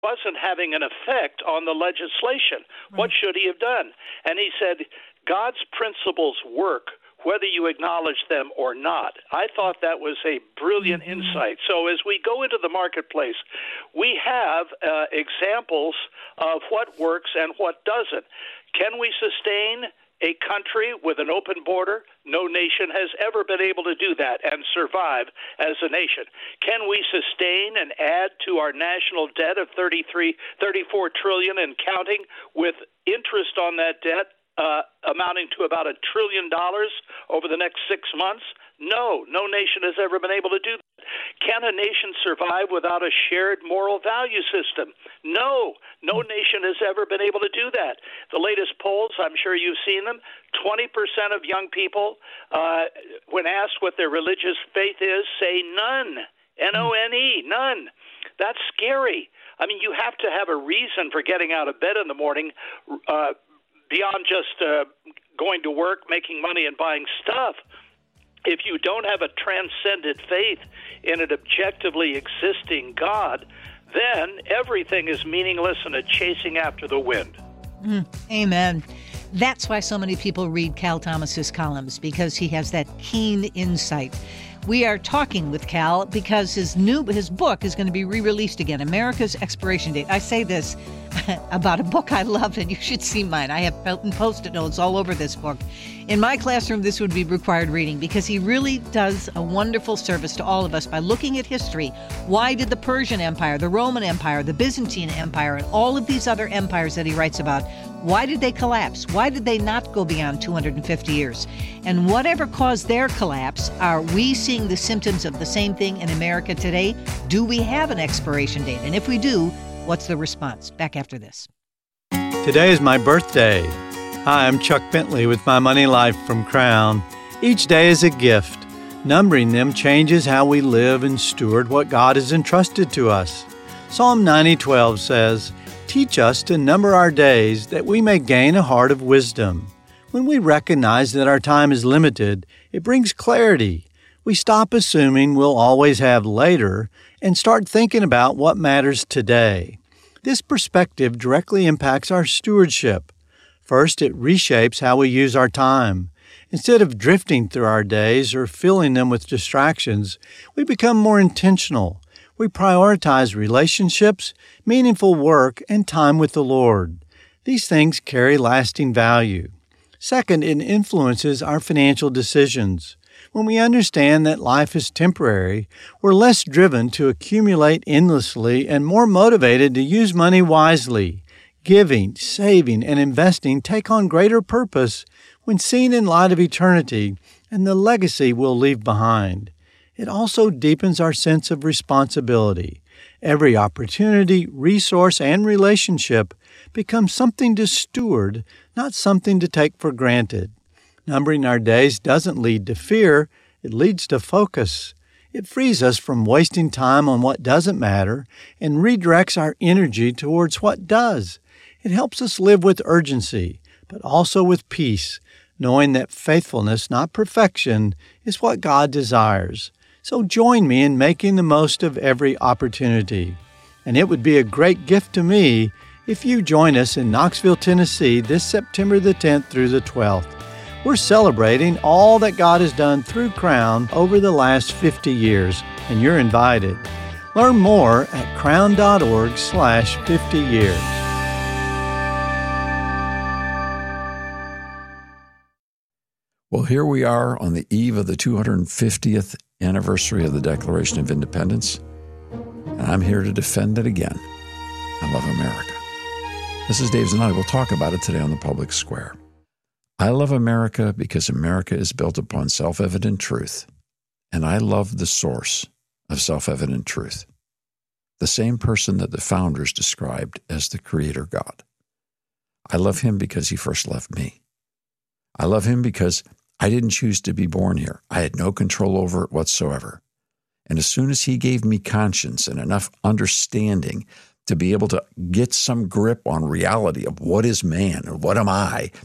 wasn't having an effect on the legislation. Right. What should he have done? And he said, God's principles work whether you acknowledge them or not. I thought that was a brilliant insight. So as we go into the marketplace, we have examples of what works and what doesn't. Can we sustain a country with an open border? No nation has ever been able to do that and survive as a nation. Can we sustain and add to our national debt of $34 trillion and counting, with interest on that debt amounting to about $1 trillion over the next 6 months? No nation has ever been able to do that. Can a nation survive without a shared moral value system? No nation has ever been able to do that. The latest polls, I'm sure you've seen them, 20% of young people, when asked what their religious faith is, say none. N-O-N-E, none. That's scary. I mean, you have to have a reason for getting out of bed in the morning, beyond just going to work, making money, and buying stuff. If you don't have a transcendent faith in an objectively existing God, then everything is meaningless and a chasing after the wind. Amen. That's why so many people read Cal Thomas's columns, because he has that keen insight. We are talking with Cal because his book is going to be re-released again, America's Expiration Date. I say this about a book I love, and you should see mine. I have Post-it notes all over this book. In my classroom, this would be required reading, because he really does a wonderful service to all of us by looking at history. Why did the Persian Empire, the Roman Empire, the Byzantine Empire, and all of these other empires that he writes about, why did they collapse? Why did they not go beyond 250 years? And whatever caused their collapse, are we seeing the symptoms of the same thing in America today? Do we have an expiration date? And if we do, what's the response? Back after this. Today is my birthday. Hi, I'm Chuck Bentley with My Money Life from Crown. Each day is a gift. Numbering them changes how we live and steward what God has entrusted to us. Psalm 90:12 says, "Teach us to number our days, that we may gain a heart of wisdom." When we recognize that our time is limited, it brings clarity. We stop assuming we'll always have later and start thinking about what matters today. This perspective directly impacts our stewardship. First, it reshapes how we use our time. Instead of drifting through our days or filling them with distractions, we become more intentional. We prioritize relationships, meaningful work, and time with the Lord. These things carry lasting value. Second, it influences our financial decisions. When we understand that life is temporary, we're less driven to accumulate endlessly and more motivated to use money wisely. Giving, saving, and investing take on greater purpose when seen in light of eternity and the legacy we'll leave behind. It also deepens our sense of responsibility. Every opportunity, resource, and relationship becomes something to steward, not something to take for granted. Numbering our days doesn't lead to fear, it leads to focus. It frees us from wasting time on what doesn't matter and redirects our energy towards what does. It helps us live with urgency, but also with peace, knowing that faithfulness, not perfection, is what God desires. So join me in making the most of every opportunity. And it would be a great gift to me if you join us in Knoxville, Tennessee this September the 10th through the 12th. We're celebrating all that God has done through Crown over the last 50 years, and you're invited. Learn more at crown.org/50 years. Well, here we are on the eve of the 250th anniversary of the Declaration of Independence, and I'm here to defend it again. I love America. This is Dave Zanotti. We'll talk about it today on the Public Square. I love America because America is built upon self-evident truth, and I love the source of self-evident truth, the same person that the founders described as the Creator God. I love Him because He first loved me. I love Him because I didn't choose to be born here. I had no control over it whatsoever. And as soon as He gave me conscience and enough understanding to be able to get some grip on reality of what is man and what am I,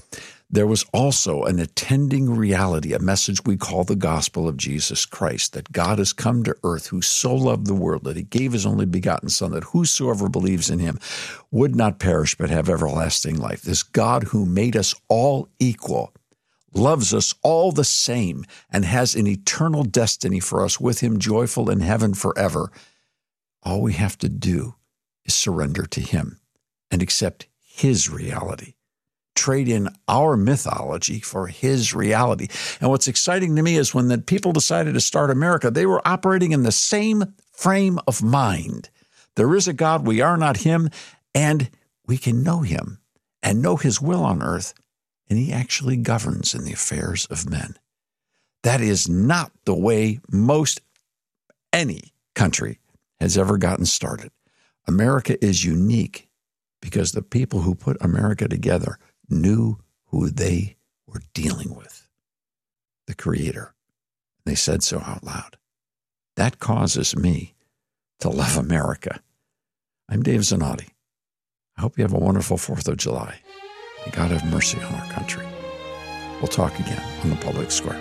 there was also an attending reality, a message we call the gospel of Jesus Christ, that God has come to earth, who so loved the world that he gave his only begotten Son, that whosoever believes in him would not perish but have everlasting life. This God who made us all equal, loves us all the same, and has an eternal destiny for us with him, joyful in heaven forever. All we have to do is surrender to him and accept his reality. Trade in our mythology for his reality. And what's exciting to me is when the people decided to start America, they were operating in the same frame of mind. There is a God, we are not him, and we can know him and know his will on earth, and he actually governs in the affairs of men. That is not the way most any country has ever gotten started. America is unique because the people who put America together knew who they were dealing with, the Creator. They said so out loud. That causes me to love America. I'm Dave Zanotti. I hope you have a wonderful 4th of July. May God have mercy on our country. We'll talk again on the Public Square.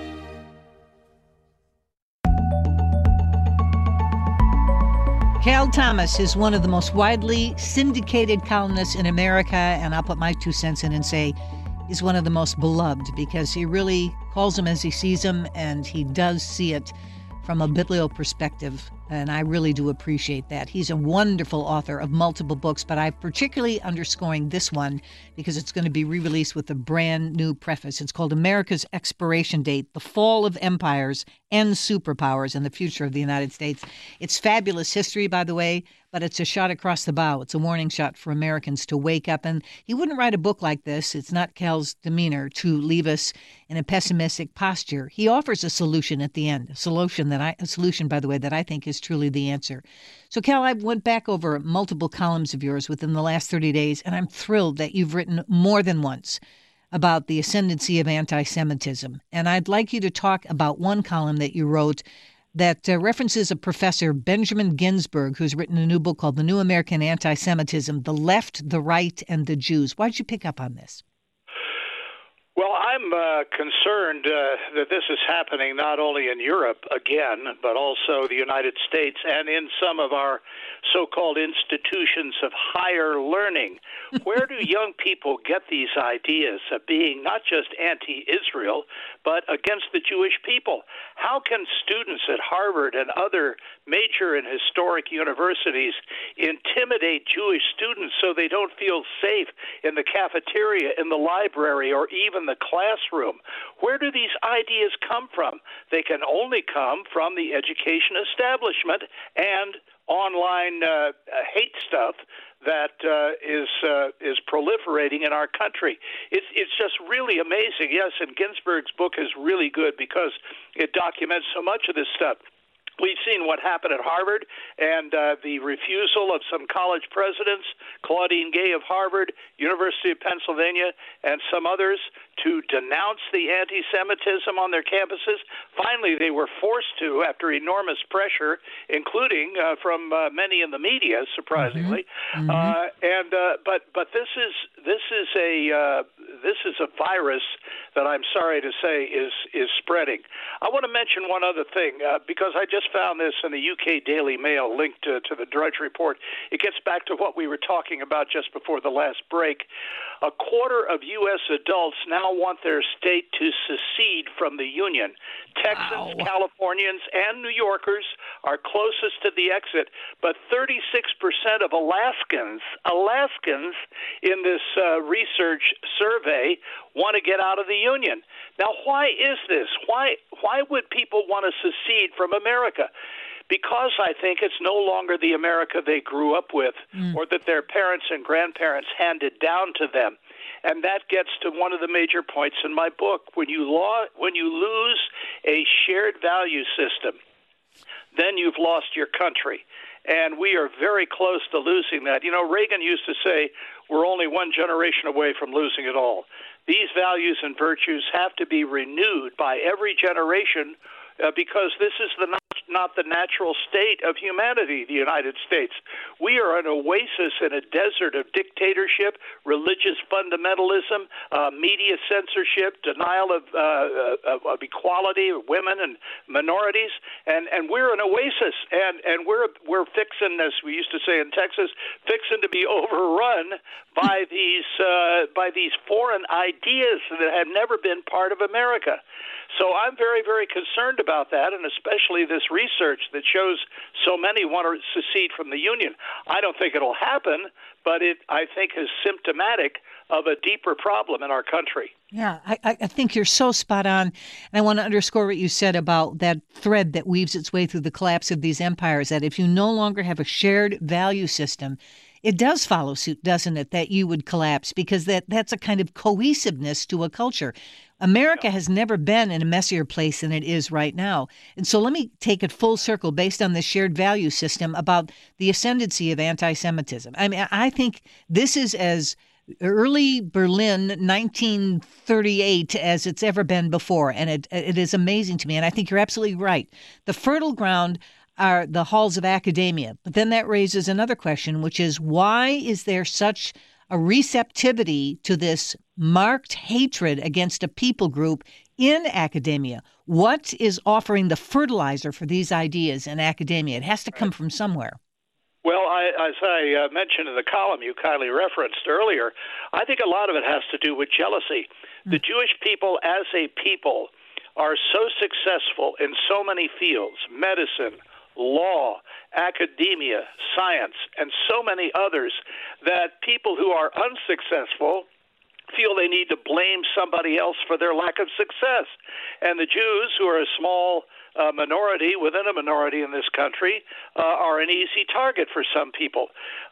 Cal Thomas is one of the most widely syndicated columnists in America, and I'll put my 2 cents in and say he's one of the most beloved because he really calls them as he sees them, and he does see it from a biblical perspective, and I really do appreciate that. He's a wonderful author of multiple books, but I'm particularly underscoring this one because it's going to be re-released with a brand new preface. It's called America's Expiration Date, The Fall of Empires and Superpowers and the Future of the United States. It's fabulous history, by the way, but it's a shot across the bow. It's a warning shot for Americans to wake up. And he wouldn't write a book like this. It's not Cal's demeanor to leave us in a pessimistic posture. He offers a solution at the end, a solution, by the way, that I think is truly the answer. So, Cal, I went back over multiple columns of yours within the last 30 days, and I'm thrilled that you've written more than once about the ascendancy of anti-Semitism. And I'd like you to talk about one column that you wrote that references a professor, Benjamin Ginsberg, who's written a new book called The New American Anti-Semitism, The Left, the Right, and the Jews. Why'd you pick up on this? Well, I'm concerned that this is happening not only in Europe again, but also the United States and in some of our so-called institutions of higher learning. Where do young people get these ideas of being not just anti-Israel, but against the Jewish people? How can students at Harvard and other major and historic universities intimidate Jewish students so they don't feel safe in the cafeteria, in the library, or even the classroom? Where do these ideas come from? They can only come from the education establishment and online hate stuff that is proliferating in our country. It's just really amazing. Yes, and Ginsberg's book is really good because it documents so much of this stuff. We've seen what happened at Harvard and the refusal of some college presidents, Claudine Gay of Harvard, University of Pennsylvania, and some others, to denounce the anti-Semitism on their campuses. Finally, they were forced to after enormous pressure, including from many in the media, surprisingly. But this is a virus that I'm sorry to say is spreading. I want to mention one other thing because I just found this in the UK Daily Mail linked to the Drudge Report. It gets back to what we were talking about just before the last break. A quarter of U.S. adults now want their state to secede from the Union. Texans, Californians, and New Yorkers are closest to the exit, but 36% of Alaskans in this research survey want to get out of the Union. Now, why is this? Why would people want to secede from America? Because I think it's no longer the America they grew up with or that their parents and grandparents handed down to them. And that gets to one of the major points in my book. When you lose a shared value system, then you've lost your country. And we are very close to losing that. You know, Reagan used to say, we're only one generation away from losing it all. These values and virtues have to be renewed by every generation because this is the not the natural state of humanity, the United States. We are an oasis in a desert of dictatorship, religious fundamentalism, media censorship, denial of equality of women and minorities, and we're an oasis, and we're fixing, as we used to say in Texas, fixing to be overrun by these foreign ideas that have never been part of America. So I'm very, very concerned about that, and especially this research that shows so many want to secede from the Union. I don't think it'll happen, but I think is symptomatic of a deeper problem in our country. Yeah, I think you're so spot on. And I want to underscore what you said about that thread that weaves its way through the collapse of these empires, that if you no longer have a shared value system, it does follow suit, doesn't it, that you would collapse, because that's a kind of cohesiveness to a culture. America has never been in a messier place than it is right now. And so let me take it full circle based on this shared value system about the ascendancy of anti-Semitism. I mean, I think this is as early Berlin 1938 as it's ever been before. And it is amazing to me. And I think you're absolutely right. The fertile ground are the halls of academia. But then that raises another question, which is, why is there such a receptivity to this marked hatred against a people group in academia? What is offering the fertilizer for these ideas in academia? It has to come from somewhere. Well, as I mentioned in the column you kindly referenced earlier, I think a lot of it has to do with jealousy. The Jewish people as a people are so successful in so many fields, medicine, law, academia, science, and so many others, that people who are unsuccessful feel they need to blame somebody else for their lack of success. And the Jews, who are a small minority within a minority in this country, are an easy target for some people.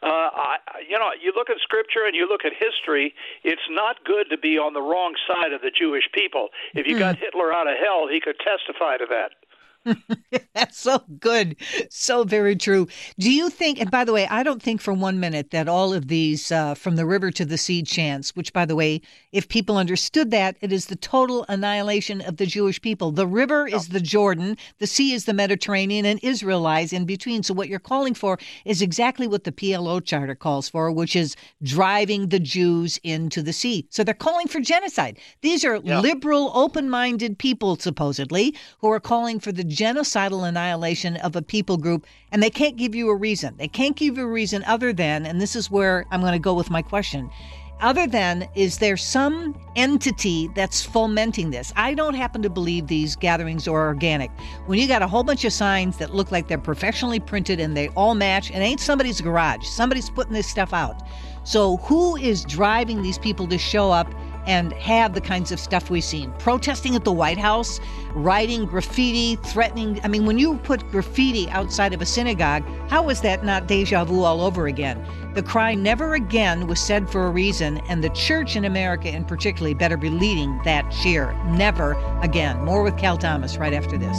You look at Scripture and you look at history, it's not good to be on the wrong side of the Jewish people. If you got Hitler out of hell, he could testify to that. That's so good. So very true. Do you think, and by the way, I don't think for 1 minute that all of these from the river to the sea chants, which, by the way, if people understood that, it is the total annihilation of the Jewish people. The river is the Jordan, the sea is the Mediterranean, and Israel lies in between. So what you're calling for is exactly what the PLO Charter calls for, which is driving the Jews into the sea. So they're calling for genocide. These are liberal, open-minded people, supposedly, who are calling for the genocidal annihilation of a people group, and they can't give you a reason. They can't give you a reason other than, and this is where I'm going to go with my question, other than, is there some entity that's fomenting this? I don't happen to believe these gatherings are organic. When you got a whole bunch of signs that look like they're professionally printed and they all match, it ain't somebody's garage. Somebody's putting this stuff out. So who is driving these people to show up and have the kinds of stuff we've seen? Protesting at the White House, writing graffiti, threatening. I mean, when you put graffiti outside of a synagogue, how is that not deja vu all over again? The cry never again was said for a reason, and the church in America in particular better be leading that cheer. Never again. More with Cal Thomas right after this.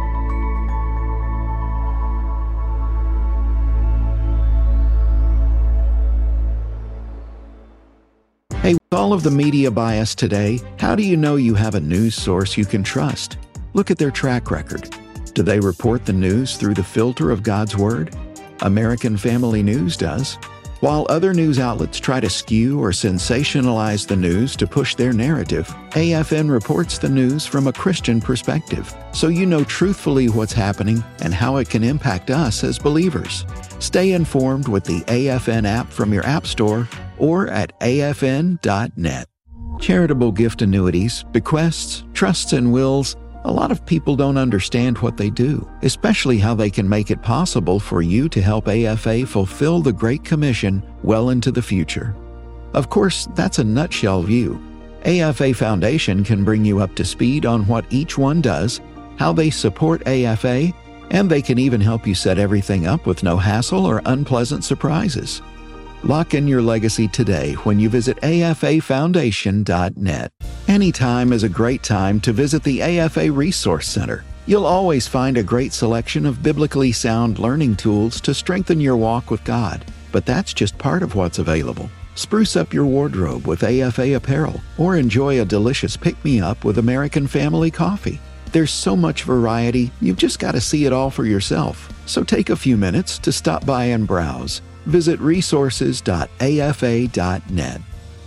Hey, with all of the media bias today, how do you know you have a news source you can trust? Look at their track record. Do they report the news through the filter of God's Word? American Family News does. While other news outlets try to skew or sensationalize the news to push their narrative, AFN reports the news from a Christian perspective, so you know truthfully what's happening and how it can impact us as believers. Stay informed with the AFN app from your App Store or at afn.net. Charitable gift annuities, bequests, trusts, and wills, a lot of people don't understand what they do, especially how they can make it possible for you to help AFA fulfill the Great Commission well into the future. Of course, that's a nutshell view. AFA Foundation can bring you up to speed on what each one does, how they support AFA, and they can even help you set everything up with no hassle or unpleasant surprises. Lock in your legacy today when you visit afafoundation.net. Anytime is a great time to visit the AFA Resource Center. You'll always find a great selection of biblically sound learning tools to strengthen your walk with God, but that's just part of what's available. Spruce up your wardrobe with AFA apparel or enjoy a delicious pick-me-up with American Family Coffee. There's so much variety, you've just got to see it all for yourself. So take a few minutes to stop by and browse. Visit resources.afa.net.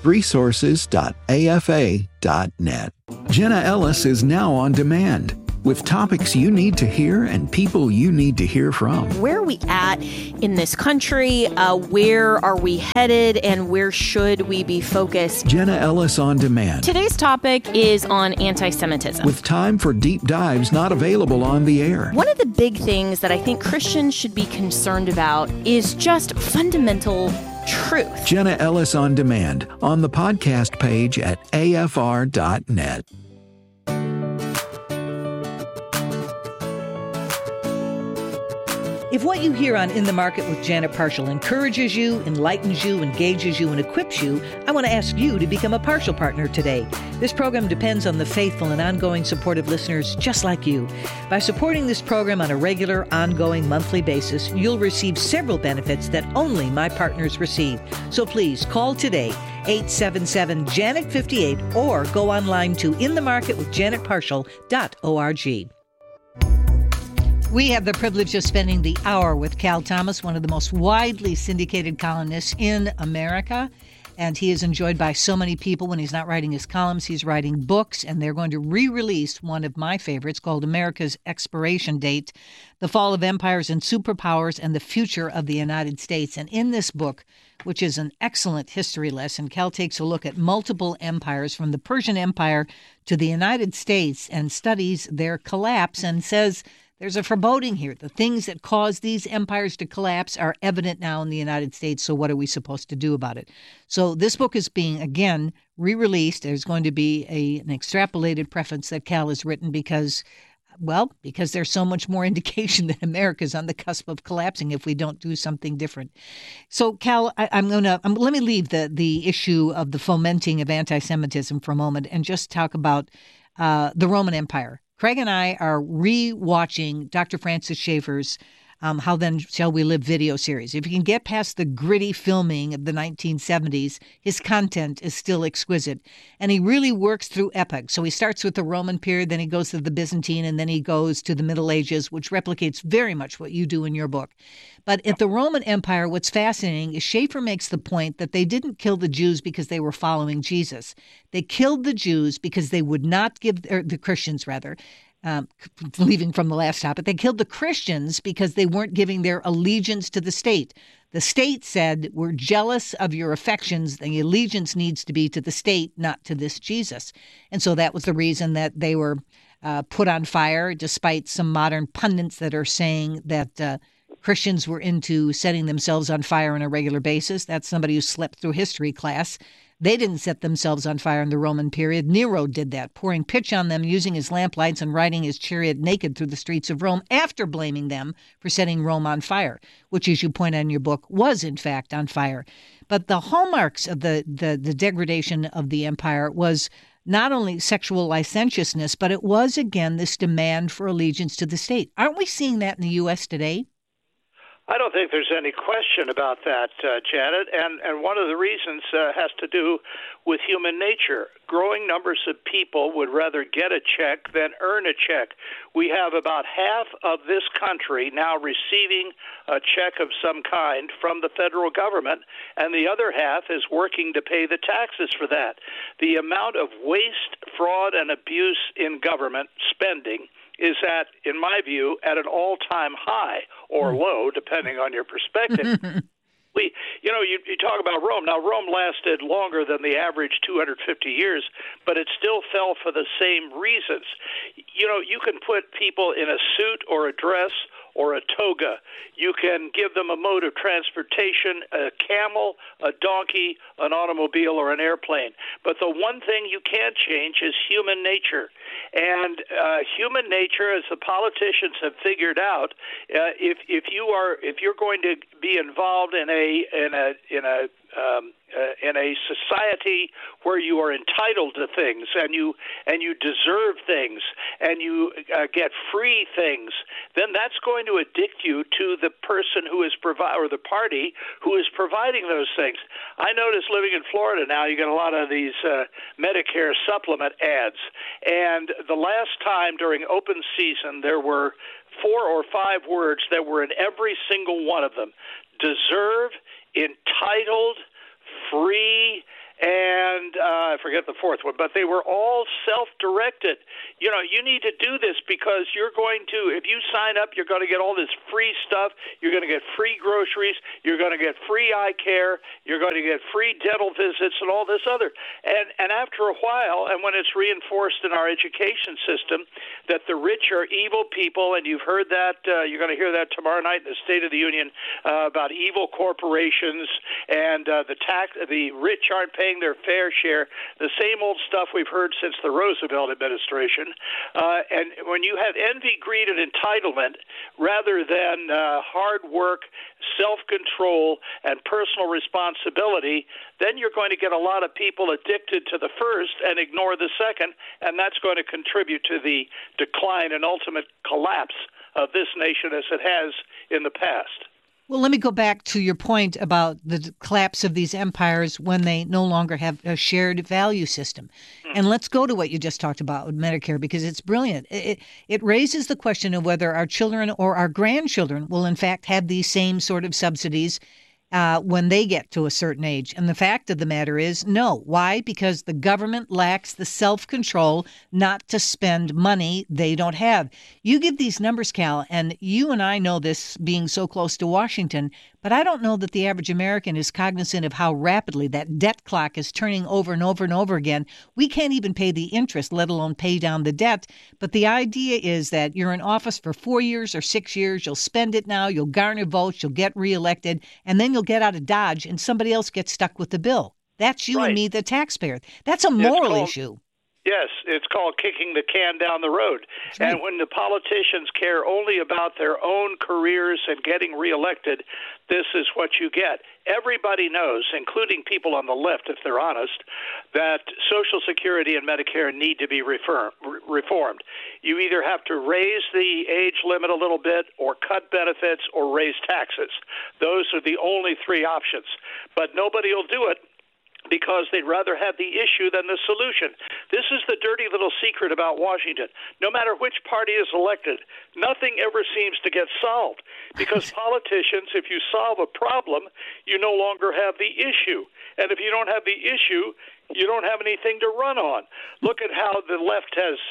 resources.afa.net. Jenna Ellis is now on demand with topics you need to hear and people you need to hear from. Where are we at in this country? Where are we headed? And where should we be focused? Jenna Ellis on demand. Today's topic is on anti-Semitism. With time for deep dives not available on the air. One of the big things that I think Christians should be concerned about is just fundamental truth. Jenna Ellis on demand on the podcast page at afr.net. If what you hear on In the Market with Janet Parshall encourages you, enlightens you, engages you, and equips you, I want to ask you to become a Parshall partner today. This program depends on the faithful and ongoing support of listeners just like you. By supporting this program on a regular, ongoing, monthly basis, you'll receive several benefits that only my partners receive. So please call today, 877-JANET58, or go online to inthemarketwithjanetparshall.org. We have the privilege of spending the hour with Cal Thomas, one of the most widely syndicated columnists in America. And he is enjoyed by so many people. When he's not writing his columns, he's writing books. And they're going to re-release one of my favorites called America's Expiration Date, The Fall of Empires and Superpowers and the Future of the United States. And in this book, which is an excellent history lesson, Cal takes a look at multiple empires from the Persian Empire to the United States and studies their collapse and says, there's a foreboding here. The things that caused these empires to collapse are evident now in the United States, so what are we supposed to do about it? So this book is being, again, re-released. There's going to be an extrapolated preface that Cal has written because there's so much more indication that America's on the cusp of collapsing if we don't do something different. So, Cal, let me leave the issue of the fomenting of anti-Semitism for a moment and just talk about the Roman Empire. Craig and I are re-watching Dr. Francis Schaeffer's How Then Shall We Live video series. If you can get past the gritty filming of the 1970s, his content is still exquisite. And he really works through epochs. So he starts with the Roman period, then he goes to the Byzantine, and then he goes to the Middle Ages, which replicates very much what you do in your book. But at the Roman Empire, what's fascinating is Schaeffer makes the point that they didn't kill the Jews because they were following Jesus. They killed the Jews because they would not give, or the Christians rather, leaving from the last topic, they killed the Christians because they weren't giving their allegiance to the state. The state said, we're jealous of your affections. The allegiance needs to be to the state, not to this Jesus. And so that was the reason that they were put on fire, despite some modern pundits that are saying that Christians were into setting themselves on fire on a regular basis. That's somebody who slept through history class. They didn't set themselves on fire in the Roman period. Nero did that, pouring pitch on them, using his lamplights and riding his chariot naked through the streets of Rome after blaming them for setting Rome on fire, which, as you point out in your book, was in fact on fire. But the hallmarks of the degradation of the empire was not only sexual licentiousness, but it was, again, this demand for allegiance to the state. Aren't we seeing that in the U.S. today? I don't think there's any question about that, Janet, and one of the reasons has to do with human nature. Growing numbers of people would rather get a check than earn a check. We have about half of this country now receiving a check of some kind from the federal government, and the other half is working to pay the taxes for that. The amount of waste, fraud, and abuse in government spending is in my view, at an all-time high or low, depending on your perspective. You talk about Rome. Now, Rome lasted longer than the average 250 years, but it still fell for the same reasons. You can put people in a suit or a dress or a toga. You can give them a mode of transportation, a camel, a donkey, an automobile, or an airplane. But the one thing you can't change is human nature. And human nature, as the politicians have figured out, if you're going to be involved in a a society where you are entitled to things and you deserve things and you get free things, then that's going to addict you to the person who is or the party who is providing those things. I notice living in Florida now, you get a lot of these Medicare supplement ads, and the last time during open season there were 4 or 5 words that were in every single one of them: deserve, entitled, free, and I forget the fourth one, but they were all self-directed. You know, you need to do this because you're going to, if you sign up, you're going to get all this free stuff. You're going to get free groceries. You're going to get free eye care. You're going to get free dental visits and all this other. And after a while, and when it's reinforced in our education system that the rich are evil people, and you've heard that, you're going to hear that tomorrow night in the State of the Union about evil corporations and the rich aren't paying their fair share, the same old stuff we've heard since the Roosevelt administration. And when you have envy, greed, and entitlement rather than hard work, self-control, and personal responsibility, then you're going to get a lot of people addicted to the first and ignore the second, and that's going to contribute to the decline and ultimate collapse of this nation as it has in the past. Well, let me go back to your point about the collapse of these empires when they no longer have a shared value system. And let's go to what you just talked about with Medicare, because it's brilliant. It raises the question of whether our children or our grandchildren will, in fact, have these same sort of subsidies when they get to a certain age. And the fact of the matter is, no. Why? Because the government lacks the self-control not to spend money they don't have. You give these numbers, Cal, and you and I know this being so close to Washington, but I don't know that the average American is cognizant of how rapidly that debt clock is turning over and over and over again. We can't even pay the interest, let alone pay down the debt. But the idea is that you're in office for 4 years or 6 years, you'll spend it now, you'll garner votes, you'll get reelected, and then you'll get out of Dodge and somebody else gets stuck with the bill. That's you and me, the taxpayer. That's a moral issue. Yes, it's called kicking the can down the road. Right. And when the politicians care only about their own careers and getting reelected, this is what you get. Everybody knows, including people on the left, if they're honest, that Social Security and Medicare need to be reformed. You either have to raise the age limit a little bit or cut benefits or raise taxes. Those are the only 3 options. But nobody will do it, because they'd rather have the issue than the solution. This is the dirty little secret about Washington. No matter which party is elected, nothing ever seems to get solved, because politicians, if you solve a problem, you no longer have the issue. And if you don't have the issue, you don't have anything to run on. Look at how the left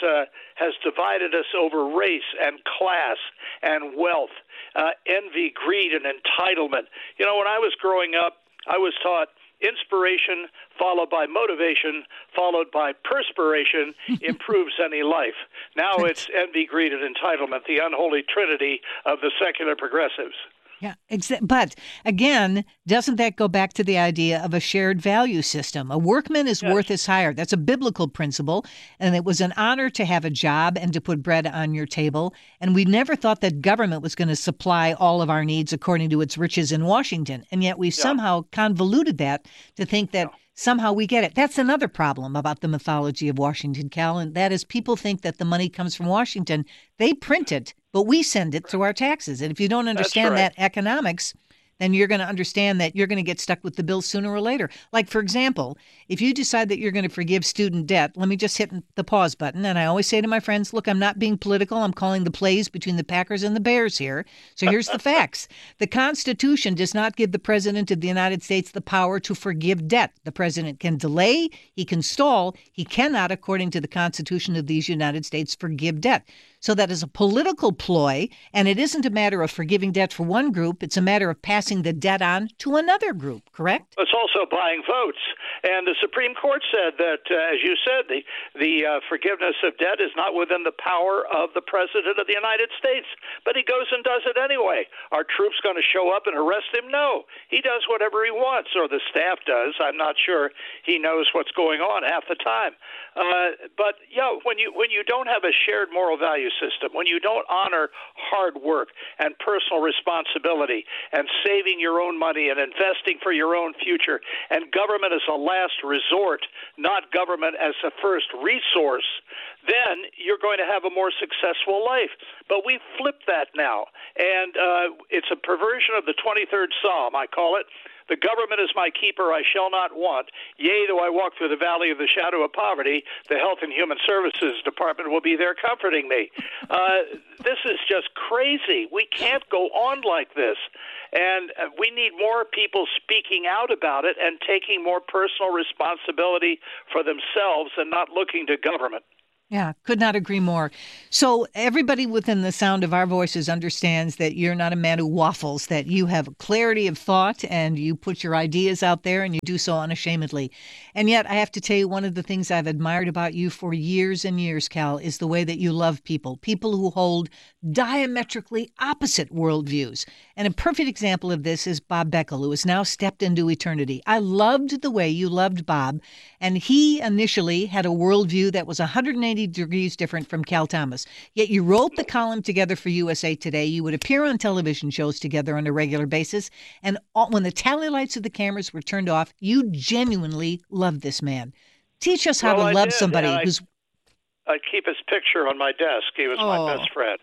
has divided us over race and class and wealth, envy, greed, and entitlement. You know, when I was growing up, I was taught inspiration followed by motivation followed by perspiration improves any life. Now it's envy, greed, and entitlement, the unholy trinity of the secular progressives. Yeah, but again, doesn't that go back to the idea of a shared value system? A workman is worth his hire. That's a biblical principle, and it was an honor to have a job and to put bread on your table. And we never thought that government was going to supply all of our needs according to its riches in Washington, and yet we've somehow convoluted that to think that somehow we get it. That's another problem about the mythology of Washington, Cal, and that is people think that the money comes from Washington. They print it, but we send it through our taxes. And if you don't understand that economics, then you're going to understand that you're going to get stuck with the bill sooner or later. Like, for example, if you decide that you're going to forgive student debt, let me just hit the pause button. And I always say to my friends, look, I'm not being political. I'm calling the plays between the Packers and the Bears here. So here's the facts. The Constitution does not give the President of the United States the power to forgive debt. The President can delay, he can stall, he cannot, according to the Constitution of these United States, forgive debt. So that is a political ploy, and it isn't a matter of forgiving debt for one group. It's a matter of passing the debt on to another group, correct? It's also buying votes. And the Supreme Court said that, as you said, the forgiveness of debt is not within the power of the President of the United States. But he goes and does it anyway. Are troops going to show up and arrest him? No. He does whatever he wants, or the staff does. I'm not sure he knows what's going on half the time. But, when you don't have a shared moral value system, when you don't honor hard work and personal responsibility and saving your own money and investing for your own future, and government as a last resort, not government as a first resource, then you're going to have a more successful life. But we've flipped that now, and it's a perversion of the 23rd Psalm, I call it. The government is my keeper, I shall not want. Yea, though I walk through the valley of the shadow of poverty, the Health and Human Services Department will be there comforting me. This is just crazy. We can't go on like this. And we need more people speaking out about it and taking more personal responsibility for themselves and not looking to government. Yeah, could not agree more. So everybody within the sound of our voices understands that you're not a man who waffles, that you have clarity of thought and you put your ideas out there and you do so unashamedly. And yet I have to tell you, one of the things I've admired about you for years and years, Cal, is the way that you love people who hold diametrically opposite worldviews. And a perfect example of this is Bob Beckel, who has now stepped into eternity. I loved the way you loved Bob, and he initially had a worldview that was 180 degrees different from Cal Thomas. Yet you wrote the column together for USA Today. You would appear on television shows together on a regular basis. And when the tally lights of the cameras were turned off, you genuinely loved this man. Teach us how to love somebody who's... I keep his picture on my desk. He was my best friend.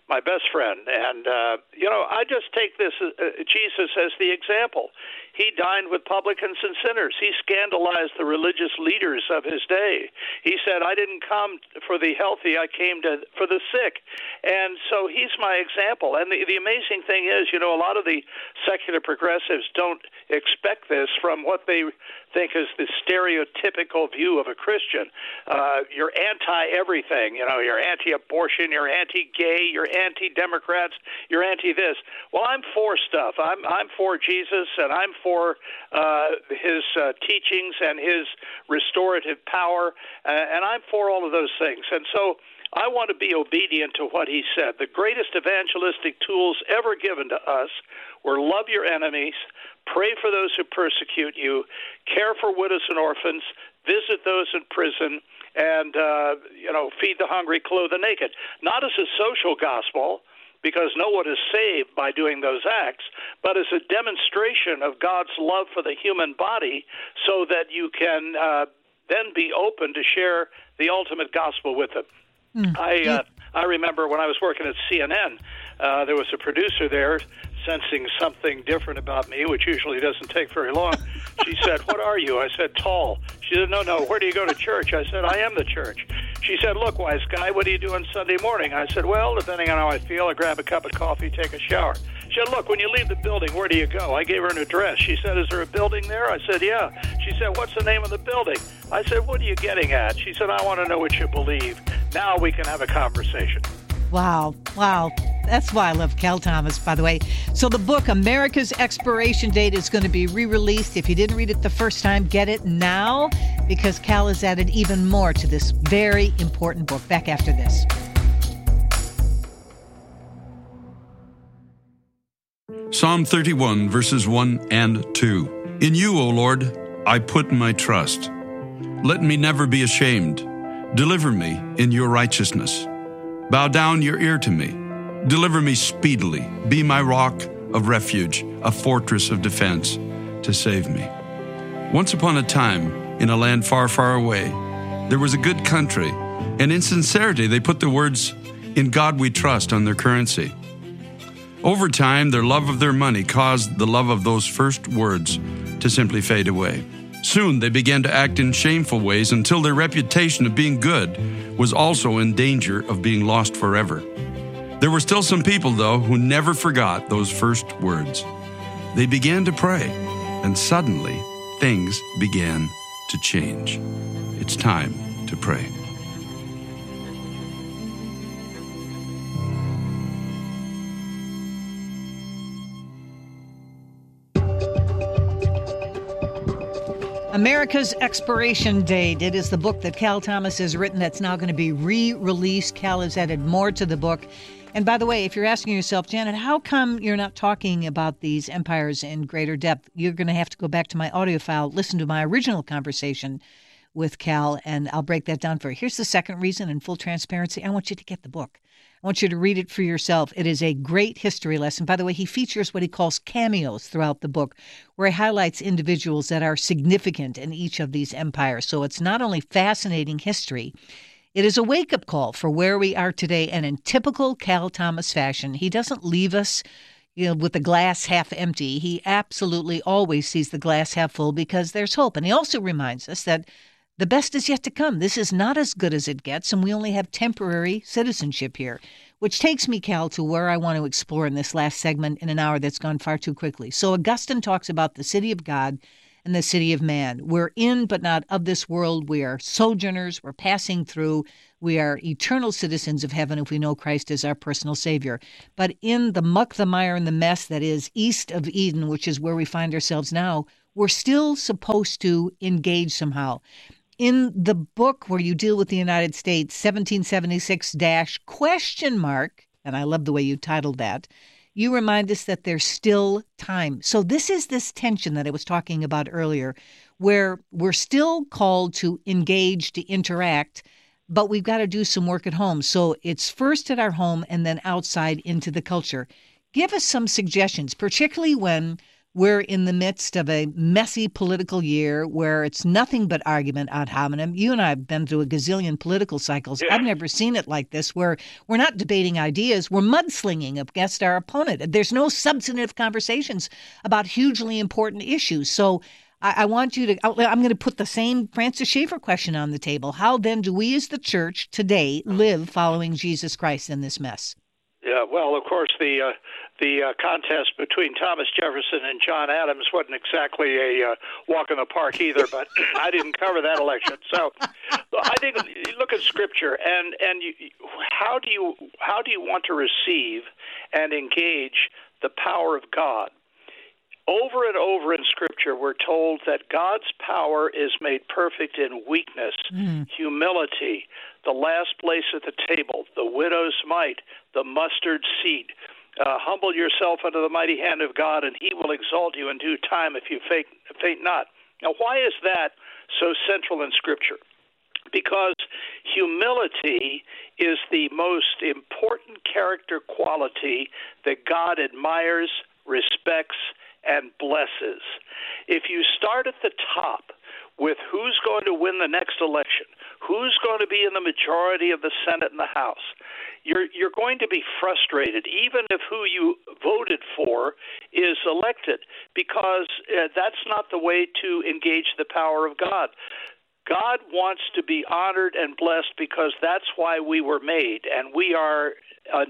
And, I just take this Jesus as the example. He dined with publicans and sinners. He scandalized the religious leaders of his day. He said, I didn't come for the healthy, I came for the sick. And so he's my example. And the amazing thing is, a lot of the secular progressives don't expect this from what they think is the stereotypical view of a Christian. You're anti-everything. You're anti-abortion, you're anti-gay, you're anti-Democrats, you're anti-this. Well, I'm for stuff. I'm for Jesus, and I'm for his teachings and his restorative power, and I'm for all of those things. And so I want to be obedient to what he said. The greatest evangelistic tools ever given to us were love your enemies, pray for those who persecute you, care for widows and orphans, visit those in prison, and feed the hungry, clothe the naked. Not as a social gospel, because no one is saved by doing those acts, but as a demonstration of God's love for the human body so that you can then be open to share the ultimate gospel with them. I remember when I was working at CNN, there was a producer there sensing something different about me, which usually doesn't take very long. She said, what are you? I said, tall. She said, no, where do you go to church? I said, I am the church. She said, look, wise guy, what do you do on Sunday morning? I said, well, depending on how I feel, I grab a cup of coffee, take a shower. She said, look, when you leave the building, where do you go? I gave her an address. She said, is there a building there? I said, yeah. She said, what's the name of the building? I said, what are you getting at? She said, I want to know what you believe. Now we can have a conversation. Wow. That's why I love Cal Thomas, by the way. So the book, America's Expiration Date, is going to be re-released. If you didn't read it the first time, get it now, because Cal has added even more to this very important book. Back after this. Psalm 31, verses 1 and 2. In you, O Lord, I put my trust. Let me never be ashamed. Deliver me in your righteousness. Bow down your ear to me. Deliver me speedily. Be my rock of refuge, a fortress of defense to save me. Once upon a time, in a land far, far away, there was a good country, and in sincerity they put the words, "In God we trust," on their currency. Over time, their love of their money caused the love of those first words to simply fade away. Soon they began to act in shameful ways until their reputation of being good was also in danger of being lost forever. There were still some people, though, who never forgot those first words. They began to pray, and suddenly things began to change. It's time to pray. America's Expiration Date. It is the book that Cal Thomas has written that's now going to be re-released. Cal has added more to the book. And by the way, if you're asking yourself, Janet, how come you're not talking about these empires in greater depth? You're going to have to go back to my audio file, listen to my original conversation with Cal, and I'll break that down for you. Here's the second reason, in full transparency. I want you to get the book. I want you to read it for yourself. It is a great history lesson. By the way, he features what he calls cameos throughout the book, where he highlights individuals that are significant in each of these empires. So it's not only fascinating history, it is a wake-up call for where we are today. And in typical Cal Thomas fashion, he doesn't leave us with the glass half empty. He absolutely always sees the glass half full because there's hope. And he also reminds us that the best is yet to come. This is not as good as it gets, and we only have temporary citizenship here, which takes me, Cal, to where I want to explore in this last segment in an hour that's gone far too quickly. So Augustine talks about the city of God and the city of man. We're in but not of this world. We are sojourners. We're passing through. We are eternal citizens of heaven if we know Christ as our personal Savior. But in the muck, the mire, and the mess that is east of Eden, which is where we find ourselves now, we're still supposed to engage somehow. In the book where you deal with the United States, 1776-, and I love the way you titled that, you remind us that there's still time. So this is this tension that I was talking about earlier, where we're still called to engage, to interact, but we've got to do some work at home. So it's first at our home and then outside into the culture. Give us some suggestions, particularly when we're in the midst of a messy political year where it's nothing but argument ad hominem. You and I have been through a gazillion political cycles. Yeah. I've never seen it like this, where we're not debating ideas. We're mudslinging against our opponent. There's no substantive conversations about hugely important issues. So I want you to, I'm going to put the same Francis Schaeffer question on the table. How then do we as the church today live following Jesus Christ in this mess? Yeah, well, of course, the contest between Thomas Jefferson and John Adams wasn't exactly a walk in the park either, but I didn't cover that election. So I think you look at Scripture, and how do you want to receive and engage the power of God? Over and over in Scripture, we're told that God's power is made perfect in weakness, humility, the last place at the table, the widow's mite, the mustard seed. Humble yourself under the mighty hand of God, and he will exalt you in due time if you faint not. Now, why is that so central in Scripture? Because humility is the most important character quality that God admires, respects, and blesses. If you start at the top with who's going to win the next election, who's going to be in the majority of the Senate and the House, you're going to be frustrated, even if who you voted for is elected, because that's not the way to engage the power of God. God wants to be honored and blessed because that's why we were made, and we are of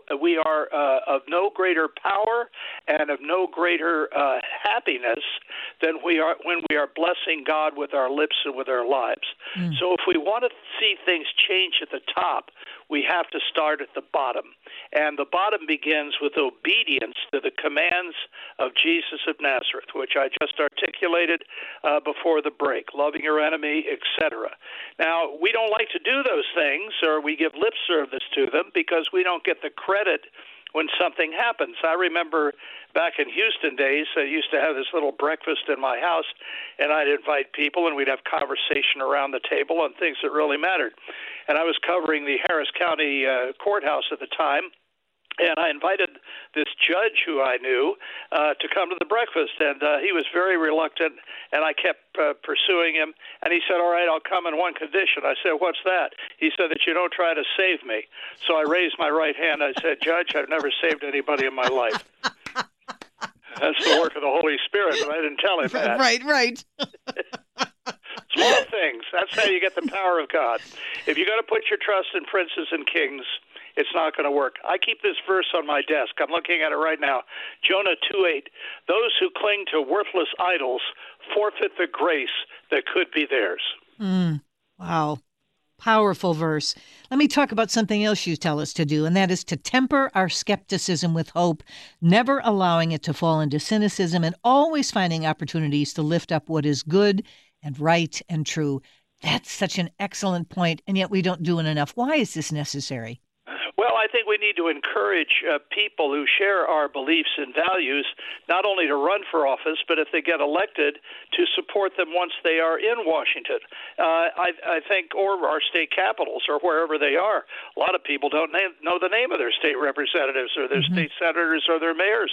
no greater power and of no greater happiness than we are when we are blessing God with our lips and with our lives. So if we want to see things change at the top, we have to start at the bottom. And the bottom begins with obedience to the commands of Jesus of Nazareth, which I just articulated before the break, loving your enemy, etc. Now, we don't like to do those things, or we give lip service to them because we don't get the credit when something happens. I remember back in Houston days, I used to have this little breakfast in my house, and I'd invite people, and we'd have conversation around the table on things that really mattered. And I was covering the Harris County courthouse at the time, and I invited this judge who I knew to come to the breakfast, and he was very reluctant, and I kept pursuing him, and he said, all right, I'll come in one condition. I said, what's that? He said that you don't try to save me. So I raised my right hand. I said, Judge, I've never saved anybody in my life. That's the work of the Holy Spirit, but I didn't tell him that. Right. Small things. That's how you get the power of God. If you're going to put your trust in princes and kings, it's not going to work. I keep this verse on my desk. I'm looking at it right now. Jonah 2:8. Those who cling to worthless idols forfeit the grace that could be theirs. Wow. Powerful verse. Let me talk about something else you tell us to do, and that is to temper our skepticism with hope, never allowing it to fall into cynicism, and always finding opportunities to lift up what is good and right and true. That's such an excellent point, and yet we don't do it enough. Why is this necessary? Well, I think we need to encourage people who share our beliefs and values not only to run for office, but if they get elected, to support them once they are in Washington. I think, or our state capitals, or wherever they are. A lot of people don't know the name of their state representatives or their state senators or their mayors.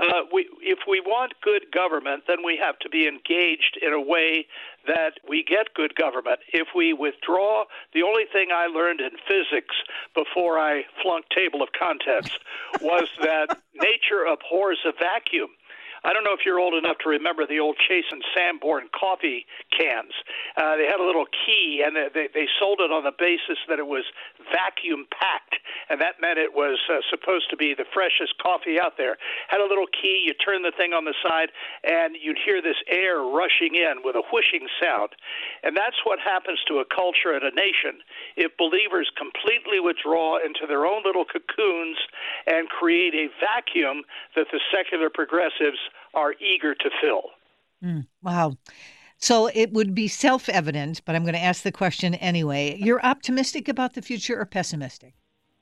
If we want good government, then we have to be engaged in a way that we get good government. If we withdraw, the only thing I learned in physics before I flunked table of contents was that nature abhors a vacuum. I don't know if you're old enough to remember the old Chase and Sanborn coffee cans. They had a little key, and they sold it on the basis that it was vacuum packed, and that meant it was supposed to be the freshest coffee out there. Had a little key, you turn the thing on the side, and you'd hear this air rushing in with a whooshing sound. And that's what happens to a culture and a nation if believers completely withdraw into their own little cocoons and create a vacuum that the secular progressives are eager to fill. Wow. So it would be self-evident, but I'm going to ask the question anyway. You're optimistic about the future or pessimistic?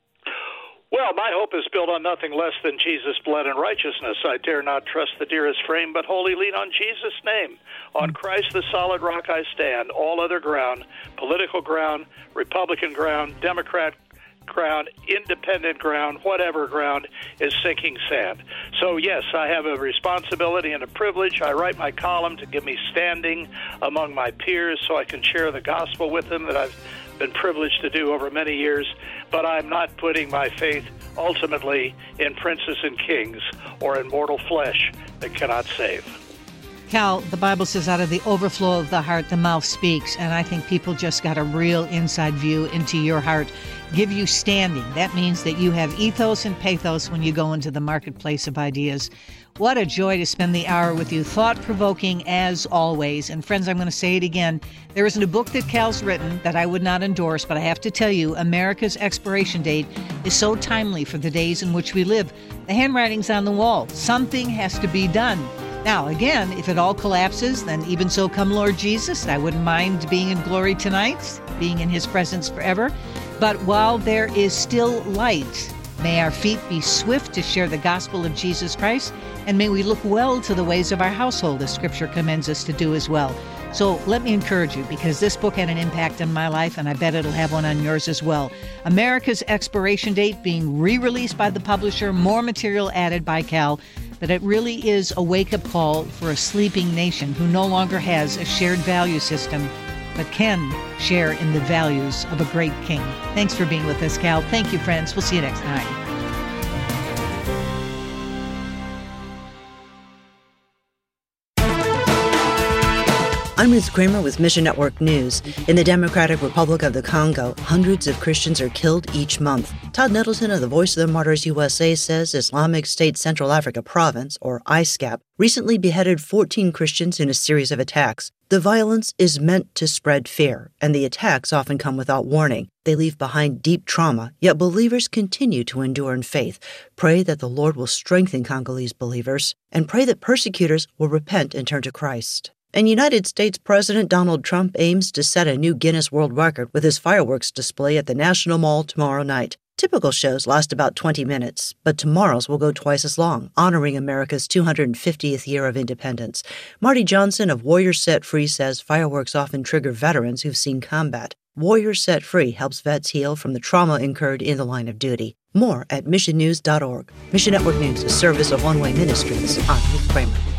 Well, my hope is built on nothing less than Jesus' blood and righteousness. I dare not trust the dearest frame, but wholly lean on Jesus' name. On Christ the solid rock I stand. All other ground, political ground, Republican ground, Democrat ground, independent ground, whatever ground, is sinking sand. So, yes, I have a responsibility and a privilege. I write my column to give me standing among my peers so I can share the gospel with them that I've been privileged to do over many years. But I'm not putting my faith ultimately in princes and kings or in mortal flesh that cannot save. Cal, the Bible says out of the overflow of the heart, the mouth speaks. And I think people just got a real inside view into your heart. Give you standing. That means that you have ethos and pathos when you go into the marketplace of ideas. What a joy to spend the hour with you. Thought-provoking as always. And friends, I'm going to say it again. There isn't a book that Cal's written that I would not endorse, but I have to tell you, America's expiration date is so timely for the days in which we live. The handwriting's on the wall. Something has to be done. Now, again, if it all collapses, then even so come Lord Jesus. I wouldn't mind being in glory tonight, being in his presence forever. But while there is still light, may our feet be swift to share the gospel of Jesus Christ, and may we look well to the ways of our household, as Scripture commends us to do as well. So let me encourage you, because this book had an impact on my life, and I bet it'll have one on yours as well. America's Expiration Date being re-released by the publisher, more material added by Cal. But it really is a wake-up call for a sleeping nation who no longer has a shared value system, but can share in the values of a great king. Thanks for being with us, Cal. Thank you, friends. We'll see you next time. I'm Ruth Kramer with Mission Network News. In the Democratic Republic of the Congo, hundreds of Christians are killed each month. Todd Nettleton of the Voice of the Martyrs USA says Islamic State Central Africa Province, or ISCAP, recently beheaded 14 Christians in a series of attacks. The violence is meant to spread fear, and the attacks often come without warning. They leave behind deep trauma, yet believers continue to endure in faith. Pray that the Lord will strengthen Congolese believers, and pray that persecutors will repent and turn to Christ. And United States President Donald Trump aims to set a new Guinness World Record with his fireworks display at the National Mall tomorrow night. Typical shows last about 20 minutes, but tomorrow's will go twice as long, honoring America's 250th year of independence. Marty Johnson of Warriors Set Free says fireworks often trigger veterans who've seen combat. Warriors Set Free helps vets heal from the trauma incurred in the line of duty. More at missionnews.org. Mission Network News, a service of One Way Ministries. I'm Ruth Kramer.